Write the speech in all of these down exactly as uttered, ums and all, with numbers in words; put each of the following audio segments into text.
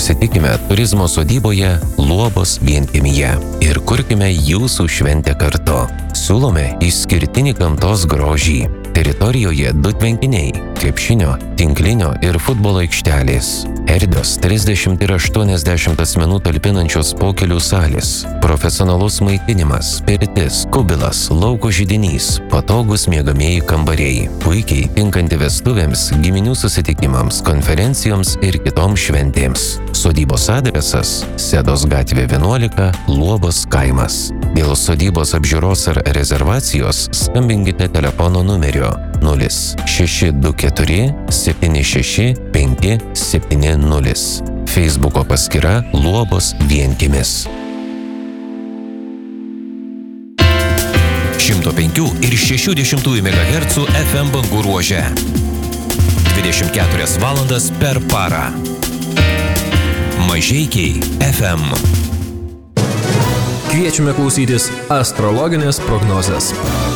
Susitikime turizmo sodyboje Luobos vienkiemyje ir kurkime jūsų šventę kartu. Siūlome išskirtinį gamtos grožį. Teritorijoje du tvenkiniai – krepšinio, tinklinio ir futbolo aikštelės. Erdvios trisdešimt ir aštuoniasdešimt asmenų talpinančios pokelių salės. Profesionalus maitinimas, pirtis, kubilas, lauko židinys, patogus miegamieji kambariai. Puikiai tinkanti vestuvėms, giminių susitikimams, konferencijoms ir kitoms šventėms. Sodybos adresas – Sedos gatvė vienuolika, Luobos kaimas. Dėl sodybos apžiūros ar rezervacijos skambinkite telefono numeriu nulis šeši du keturi septyni šeši penki septyni nulis. Feisbuko paskyra Luobos vienkiemis. šimto penkių ir šešių dešimtųjų megahercų F M bangų ruože. dvidešimt keturias valandas per parą. Mažeikiai F M. Kviečiame klausytis astrologinės prognozės.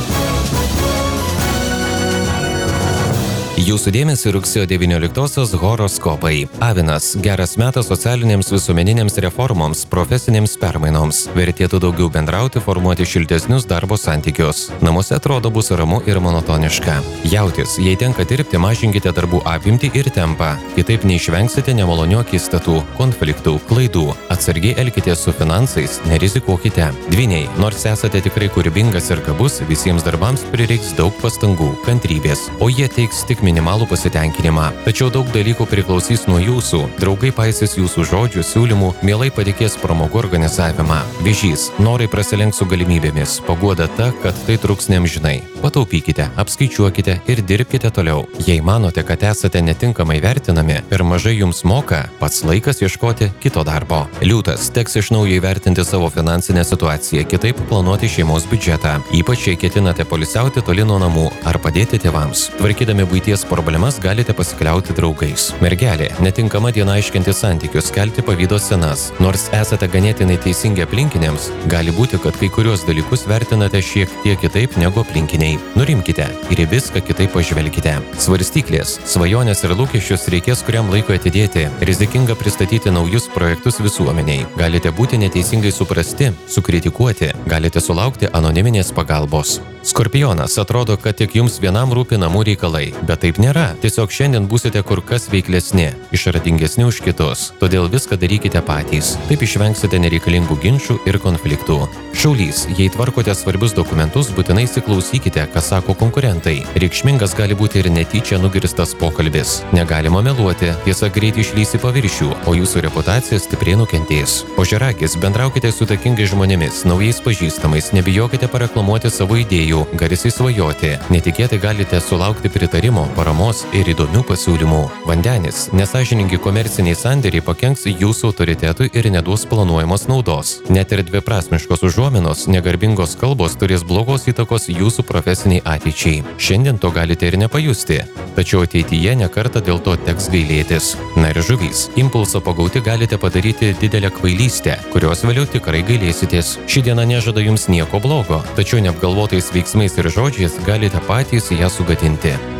Jūsų dėmesį rugsėjo devynioliktosios horoskopai. Avinas – geras metas socialinėms visuomeninėms reformoms, profesinėms permainoms. Vertėtų daugiau bendrauti, formuoti šiltesnius darbo santykius. Namuose atrodo bus ramu ir monotoniška. Jautis – jei tenka dirbti, mažinkite darbų apimtį ir tempą. Kitaip neišvengsite nemalonių akistatų, konfliktų, klaidų. Atsargiai elkitės su finansais, nerizikuokite. Dvyniai – nors esate tikrai kūrybingas ir gabus, visiems darbams prireiks daug pastangų, kantrybės, o jie teiks tik minimalų pasitenkinimą. Tačiau daug dalykų priklausys nuo jūsų. Draugai paisys jūsų žodžių, siūlymų, mielai patikės pramogų organizavimą. Vėžys. Norai prasilenks su galimybėmis. Paguoda ta, kad tai truks neamžinai. Pataupykite, apskaičiuokite ir dirbkite toliau. Jei manote, kad esate netinkamai vertinami, per mažai jums moka, pats laikas ieškoti kito darbo. Liūtas. Teks iš naujo įvertinti savo finansinę situaciją, kitaip planuoti šeimos biudžetą. Ypač jei ketinate poilsiauti toli nuo namų ar padėti tėvams. Tvarkydami buities problemas galite pasikliauti draugais. Mergelė. Netinkama diena aiškinti santykius, kelti pavydo scenas. Nors esate ganėtinai teisingi aplinkiniams, gali būti, kad kai kurios dalykus vertinate šiek tiek kitaip negu aplinkiniai. Nurimkite ir į viską kitaip pažvelkite. Svarstyklės. Svajonės ir lūkesčius reikės kuriam laikui atidėti. Rizikinga pristatyti naujus projektus visuomeniai. Galite būti neteisingai suprasti, sukritikuoti. Galite sulaukti anoniminės pagalbos. Skorpionas. Atrodo, kad tik jums vienam rūpi namų reikalai, bet taip nėra. Tiesiog šiandien būsite kur kas veiklesni, išradingesni už kitus. Todėl viską darykite patys. Taip išvengsite nereikalingų ginčių ir konfliktų. Šaulys. Jei tvarkote svarbius dokumentus, būtinai įsiklausykite, ką sako konkurentai. Reikšmingas gali būti ir netyčia nugirstas pokalbis. Negalima meluoti, tiesa greit išlys į paviršių, o jūsų reputacija stipriai nukentės. Ožiaragis. Bendraukite su įtakingais žmonėmis, naujais pažįstamais, nebijokite pareklamuoti savo idėjų, garsiai svajoti. Netikėtai galite sulaukti pritarimo, paramos ir įdomių pasiūlymų. Vandenis. Nesąžiningi komerciniai sandėriai pakenks jūsų autoritetui ir neduos planuojamos naudos. Net ir dviprasmiškos užuominos, negarbingos kalbos turės blogos įtakos jūsų profesiniai ateičiai. Šiandien to galite ir nepajusti, tačiau ateityje nekartą dėl to teks gailėtis. Na ir žuvys. Impulso pagauti galite padaryti didelę kvailystę, kurios vėliau tikrai gailėsitės. Ši diena nežada jums nieko blogo, tačiau neapgalvotais veiksmais ir žodžiais galite patys ją sugadinti.